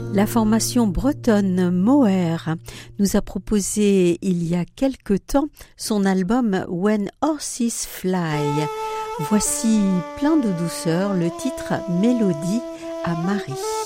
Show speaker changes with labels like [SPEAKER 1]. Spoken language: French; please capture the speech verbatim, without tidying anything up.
[SPEAKER 1] La formation bretonne Moher nous a proposé il y a quelque temps son album When Horses Fly. Voici plein de douceur le titre Mélodie à Marie.